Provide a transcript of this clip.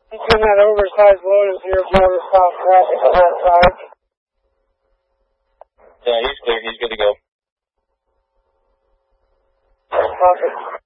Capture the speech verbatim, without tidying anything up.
He's in that oversized load is here for the stop traffic on that side. Yeah, he's clear. He's good to go. Perfect.